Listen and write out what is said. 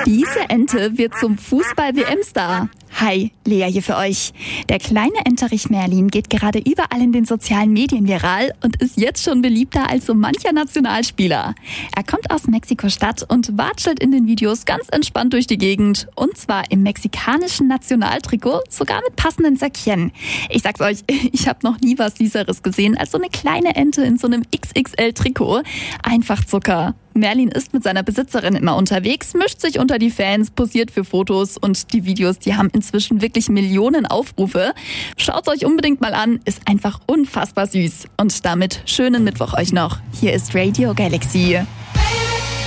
Diese Ente wird zum Fußball-WM-Star. Hi, Lea hier für euch. Der kleine Enterich Merlin geht gerade überall in den sozialen Medien viral und ist jetzt schon beliebter als so mancher Nationalspieler. Er kommt aus Mexiko-Stadt und watschelt in den Videos ganz entspannt durch die Gegend. Und zwar im mexikanischen Nationaltrikot, sogar mit passenden Säckchen. Ich sag's euch, ich habe noch nie was Süßeres gesehen als so eine kleine Ente in so einem XXL-Trikot. Einfach Zucker. Merlin ist mit seiner Besitzerin immer unterwegs, mischt sich unter die Fans, posiert für Fotos und die Videos, die haben inzwischen wirklich Millionen Aufrufe. Schaut's euch unbedingt mal an, ist einfach unfassbar süß. Und damit schönen Mittwoch euch noch. Hier ist Radio Galaxy.